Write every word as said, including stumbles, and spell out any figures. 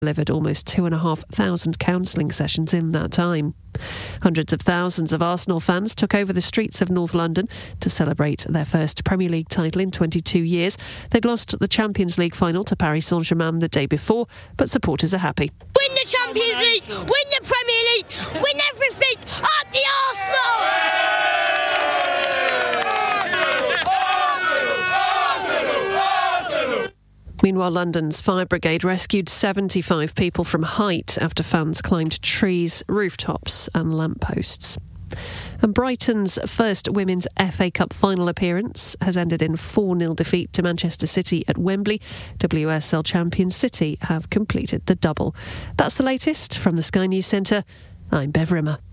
delivered almost two and a half thousand counselling sessions in that time. Hundreds of thousands of Arsenal fans took over the streets of North London to celebrate their first Premier League title in twenty-two years. They'd lost the Champions League final to Paris Saint-Germain the day before, but supporters are happy. Win the Champions League, win the Premier League, win everything at the Arsenal! Meanwhile, London's fire brigade rescued seventy-five people from height after fans climbed trees, rooftops and lampposts. And Brighton's first women's F A Cup final appearance has ended in four nil defeat to Manchester City at Wembley. W S L champions City have completed the double. That's the latest from the Sky News Centre. I'm Bev Rimmer.